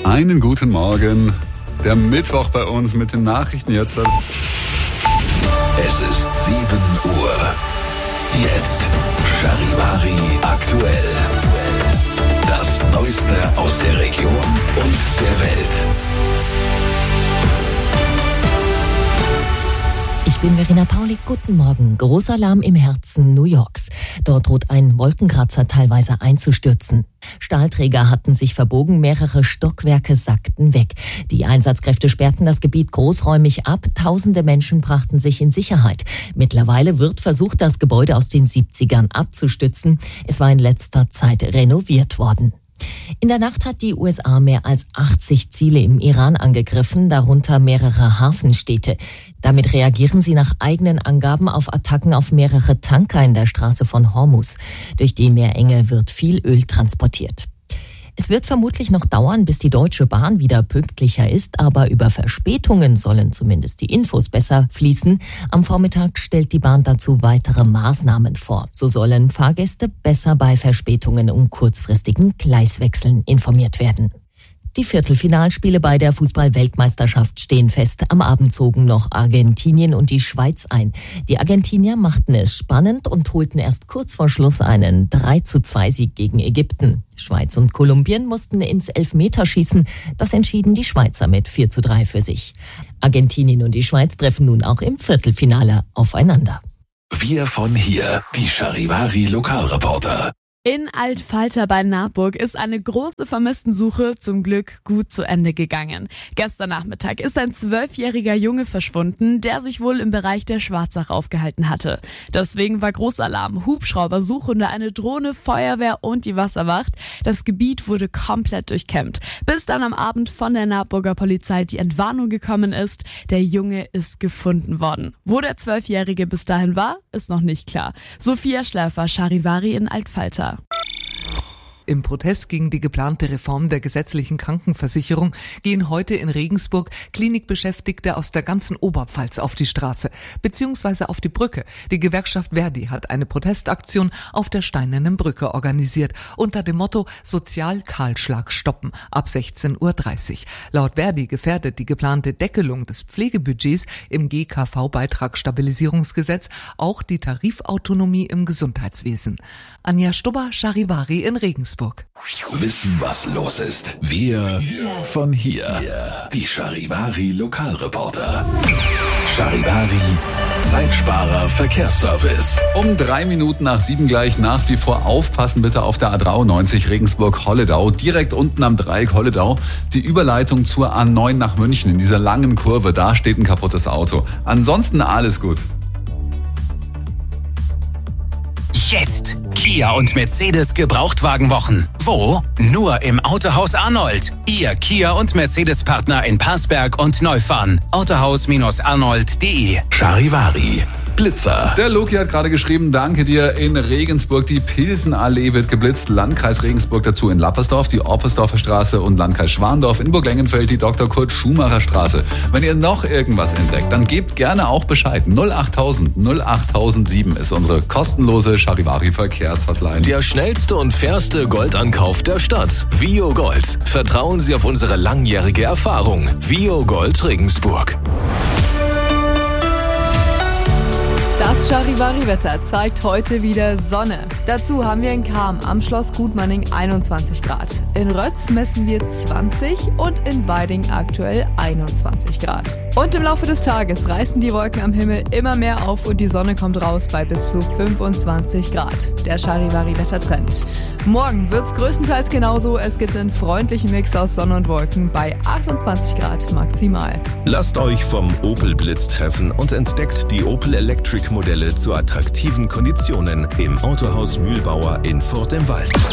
Einen guten Morgen. Der Mittwoch bei uns mit den Nachrichten jetzt. Es ist 7 Uhr. Jetzt Charivari aktuell. Das Neueste aus der Region und der Welt. Ich bin Verena Paulik, guten Morgen. Großer Alarm im Herzen New Yorks. Dort droht ein Wolkenkratzer teilweise einzustürzen. Stahlträger hatten sich verbogen, mehrere Stockwerke sackten weg. Die Einsatzkräfte sperrten das Gebiet großräumig ab, tausende Menschen brachten sich in Sicherheit. Mittlerweile wird versucht, das Gebäude aus den 70ern abzustützen. Es war in letzter Zeit renoviert worden. In der Nacht hat die USA mehr als 80 Ziele im Iran angegriffen, darunter mehrere Hafenstädte. Damit reagieren sie nach eigenen Angaben auf Attacken auf mehrere Tanker in der Straße von Hormuz. Durch die Meerenge wird viel Öl transportiert. Es wird vermutlich noch dauern, bis die Deutsche Bahn wieder pünktlicher ist, aber über Verspätungen sollen zumindest die Infos besser fließen. Am Vormittag stellt die Bahn dazu weitere Maßnahmen vor. So sollen Fahrgäste besser bei Verspätungen und kurzfristigen Gleiswechseln informiert werden. Die Viertelfinalspiele bei der Fußball-Weltmeisterschaft stehen fest. Am Abend zogen noch Argentinien und die Schweiz ein. Die Argentinier machten es spannend und holten erst kurz vor Schluss einen 3:2-Sieg gegen Ägypten. Schweiz und Kolumbien mussten ins Elfmeterschießen. Das entschieden die Schweizer mit 4:3 für sich. Argentinien und die Schweiz treffen nun auch im Viertelfinale aufeinander. Wir von hier, die Charivari Lokalreporter. In Altfalter bei Naarburg ist eine große Vermisstensuche zum Glück gut zu Ende gegangen. Gestern Nachmittag ist ein 12-jähriger Junge verschwunden, der sich wohl im Bereich der Schwarzach aufgehalten hatte. Deswegen war Großalarm, Hubschrauber, Suchhunde, eine Drohne, Feuerwehr und die Wasserwacht. Das Gebiet wurde komplett durchkämmt, bis dann am Abend von der Naarburger Polizei die Entwarnung gekommen ist. Der Junge ist gefunden worden. Wo der 12-Jährige bis dahin war, ist noch nicht klar. Sophia Schläfer, Charivari in Altfalter. Im Protest gegen die geplante Reform der gesetzlichen Krankenversicherung gehen heute in Regensburg Klinikbeschäftigte aus der ganzen Oberpfalz auf die Straße, beziehungsweise auf die Brücke. Die Gewerkschaft Verdi hat eine Protestaktion auf der Steinernen Brücke organisiert, unter dem Motto Sozialkahlschlag stoppen ab 16:30 Uhr. Laut Verdi gefährdet die geplante Deckelung des Pflegebudgets im GKV-Beitragsstabilisierungsgesetz auch die Tarifautonomie im Gesundheitswesen. Anja Stubber, Charivari in Regensburg. Wissen, was los ist. Wir von hier. Die Charivari Lokalreporter. Charivari Zeitsparer Verkehrsservice. Um 3 Minuten nach 7 gleich nach wie vor aufpassen bitte auf der A93 Regensburg-Holledau. Direkt unten am Dreieck Holledau. Die Überleitung zur A9 nach München in dieser langen Kurve. Da steht ein kaputtes Auto. Ansonsten alles gut. Jetzt Kia und Mercedes Gebrauchtwagenwochen. Wo? Nur im Autohaus Arnold. Ihr Kia und Mercedes Partner in Parsberg und Neufahren. Autohaus-arnold.de. Charivari Blitzer. Der Loki hat gerade geschrieben, danke dir, in Regensburg. Die Pilsenallee wird geblitzt. Landkreis Regensburg dazu in Lappersdorf, die Oppersdorfer Straße und Landkreis Schwandorf in Burglengenfeld, die Dr. Kurt Schumacher Straße. Wenn ihr noch irgendwas entdeckt, dann gebt gerne auch Bescheid. 08000 08007 ist unsere kostenlose Charivari Verkehrshotline. Der schnellste und fairste Goldankauf der Stadt. Vio Gold. Vertrauen Sie auf unsere langjährige Erfahrung. Vio Gold Regensburg. Das Charivari-Wetter zeigt heute wieder Sonne. Dazu haben wir in Cham am Schloss Gutmanning 21 Grad. In Rötz messen wir 20 und in Weiding aktuell 21 Grad. Und im Laufe des Tages reißen die Wolken am Himmel immer mehr auf und die Sonne kommt raus bei bis zu 25 Grad. Der Charivari-Wettertrend. Morgen wird's größtenteils genauso. Es gibt einen freundlichen Mix aus Sonne und Wolken bei 28 Grad maximal. Lasst euch vom Opel Blitz treffen und entdeckt die Opel Electric Modelle zu attraktiven Konditionen im Autohaus Mühlbauer in Furt im Wald.